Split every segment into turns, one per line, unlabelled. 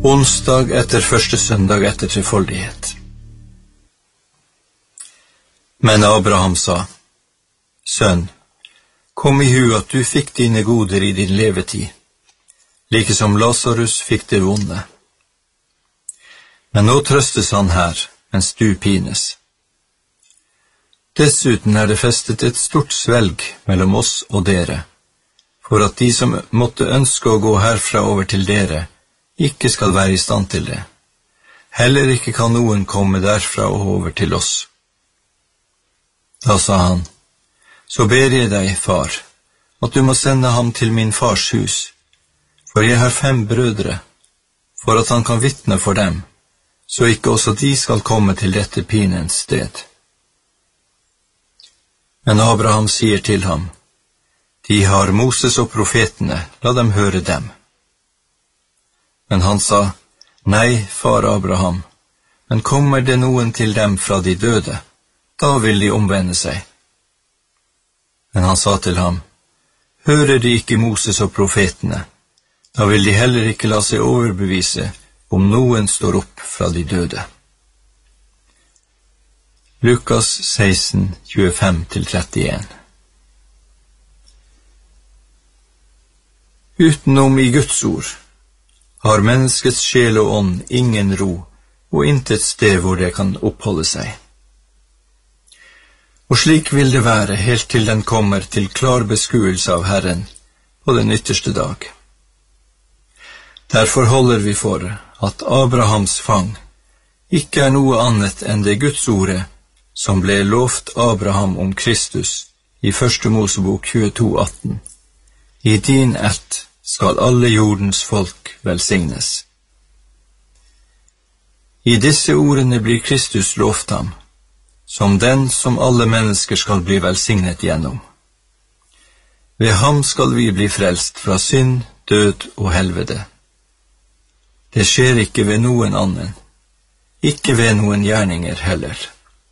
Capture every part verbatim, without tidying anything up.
Onsdag etter første søndag etter trefoldighet. Men Abraham sa, Sønn, kom i hu at du fikk dine goder i din levetid, like som Lazarus fikk det vonde. Men nå trøstes han her, mens du pines. Dessuten er det festet et stort svelg mellom oss og dere, for at de som måtte ønske å gå herfra over til dere, ikke skal være i stand til det. Heller ikke kan noen komme derfra og over til oss. Da sa han, så ber jeg deg, far, at du må sende ham til min fars hus, for jeg har fem brødre, for at han kan vitne for dem, så ikke også de skal komme til dette pinens sted. Men Abraham sier til ham, de har Moses og profetene, la dem høre dem. Men han sa, nei, far Abraham, men kommer det noen til dem fra de døde, da vil de omvende seg. Men han sa til ham, hører de ikke Moses og profetene, da vil de heller ikke la seg overbevise om noen står opp fra de døde. Lukas seksten, tjuefem til trettien. Utenom i Guds ord har menneskets sjel og ånd ingen ro, og intet sted hvor det kan oppholde seg. Og slik vil det være helt til den kommer til klar beskuelse av Herren på den ytterste dag. Derfor holder vi for at Abrahams fang ikke er noe annet enn det Guds ordet som ble lovt Abraham om Kristus i første Mosebok tjueto, atten. I din ett skal alle jordens folk velsignes. I disse ordene blir Kristus lovt ham, som den som alle mennesker skal bli velsignet gjennom. Ved ham skal vi bli frelst fra synd, død og helvete. Det skjer ikke ved noen annen, ikke ved noen gjerninger heller.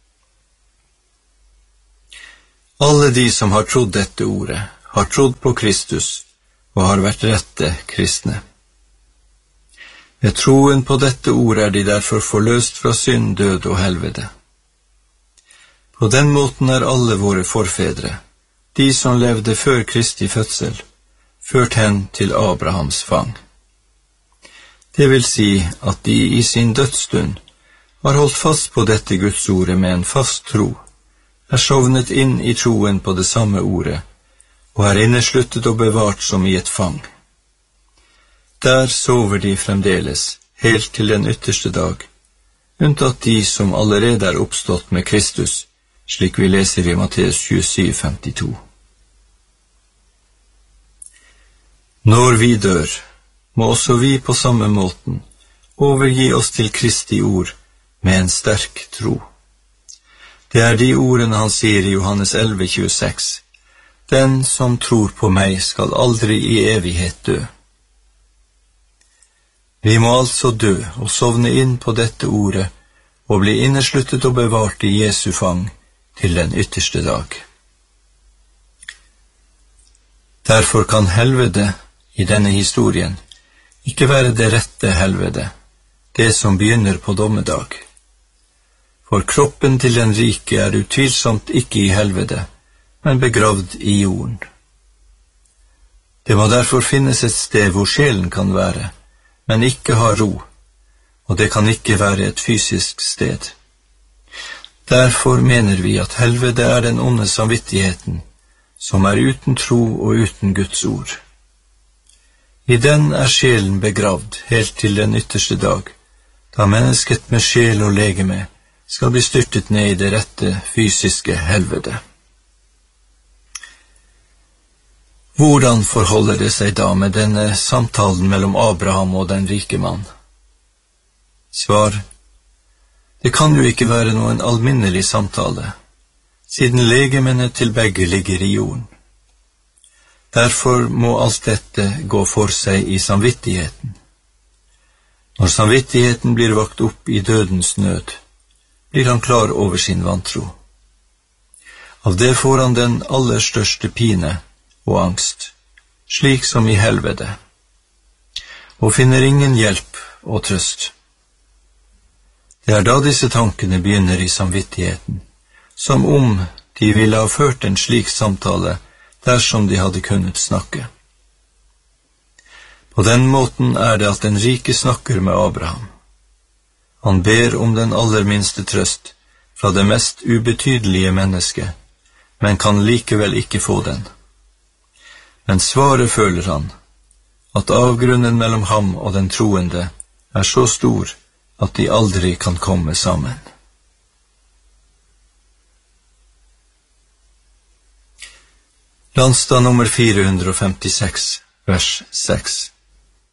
Alle de som har trodd dette ordet, har trodd på Kristus og har vært rette kristne. Ved troen på dette ordet er de derfor forløst fra synd, død og helvete. På den måten er alle våre forfedre, de som levde før Kristi fødsel, ført hen til Abrahams fang. Det vil si at de i sin dødsstund har holdt fast på dette Guds ordet med en fast tro, er sovnet inn i troen på det samme ordet, og er innesluttet og bevart som i et fang. Der sover de fremdeles, helt til den ytterste dag, unntatt de som allerede er oppstått med Kristus, slik vi leser i Matteus tjuesju, femtito. Når vi dør, må også vi på samme måten overgi oss til Kristi ord med en sterk tro. Det er de ordene han sier i Johannes elleve, tjueseks. Den som tror på meg skal aldri i evighet dø. Vi må altså dø og sovne inn på dette ordet og bli innesluttet og bevart i Jesu fang til den ytterste dag. Derfor kan helvete i denne historien ikke være det rette helvete, det som begynner på dommedag. For kroppen til den rike er utvilsomt ikke i helvete, men begravd i jorden. Det må derfor finnes et sted hvor sjelen kan være, men ikke ha ro, og det kan ikke være et fysisk sted. Derfor mener vi at helvete er den onde samvittigheten, som er uten tro og uten Guds ord. I den er sjelen begravd helt til den ytterste dag, da mennesket med sjel og legeme skal bli styrtet ned i det rette fysiske helvete. Hvordan forholder det seg da med denne samtalen mellom Abraham og den rike mann? Svar: det kan jo ikke være noen alminnelig samtale, siden legemene til begge ligger i jorden. Derfor må alt dette gå for seg i samvittigheten. Når samvittigheten blir vakt opp i dødens nød, blir han klar over sin vantro. Av det får han den aller største pine og angst, slik som i helvete, og finner ingen hjelp og trøst. Det er da disse tankene begynner i samvittigheten, som om de ville ha ført en slik samtale dersom de hadde kunnet snakke. På den måten er det at den rike snakker med Abraham. Han ber om den aller minste trøst fra det mest ubetydelige mennesket, men kan likevel ikke få den. Men svaret føler han, at avgrunnen mellom ham og den troende er så stor at de aldri kan komme sammen. Landstad nummer fire hundre og femtiseks, vers seks.